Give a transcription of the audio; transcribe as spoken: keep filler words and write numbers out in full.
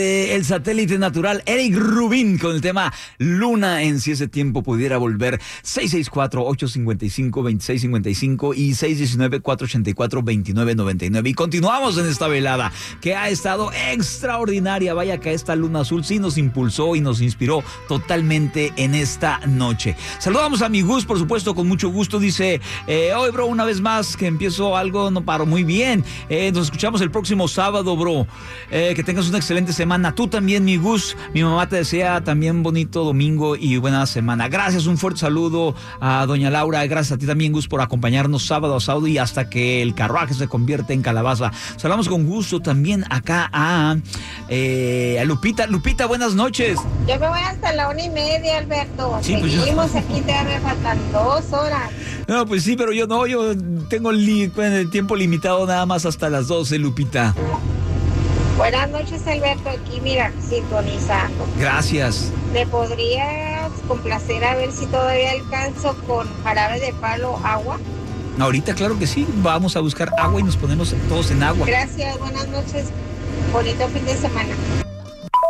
El satélite natural Eric Rubin con el tema Luna en Si ese tiempo pudiera volver. Seis seis cuatro, ocho cinco cinco, dos seis cinco cinco y seis uno nueve, cuatro ocho cuatro, dos nueve nueve nueve. Y continuamos en esta velada que ha estado extraordinaria. Vaya que esta luna azul sí nos impulsó y nos inspiró totalmente en esta noche. Saludamos a mi Gus, por supuesto, con mucho gusto. Dice, eh, hoy bro, una vez más que empiezo algo, no paro. Muy bien, eh, nos escuchamos el próximo sábado, bro. eh, Que tengas una excelente semana. Tú también, mi Gus. Mi mamá te desea también bonito domingo y buena semana. Gracias, un fuerte saludo a doña Laura. Gracias a ti también, Gus, por acompañarnos sábado a sábado y hasta que el carruaje se convierte en calabaza. Saludamos con gusto también acá a, eh, a Lupita. Lupita, buenas noches. Yo me voy hasta la una y media, Alberto. Sí, pues Seguimos yo... aquí, te me faltan dos horas. No, pues sí, pero yo no, yo tengo li- el tiempo limitado nada más hasta las doce, Lupita. Buenas noches, Alberto, aquí mira, sintonizando. Gracias. ¿Me podrías complacer a ver si todavía alcanzo con jarabe de palo agua? Ahorita, claro que sí, vamos a buscar agua y nos ponemos todos en agua. Gracias, buenas noches, bonito fin de semana.